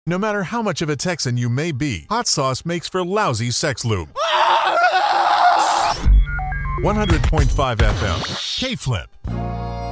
No matter how much of a Texan you may be, hot sauce makes for lousy sex lube. 100.5 FM. K-Flip.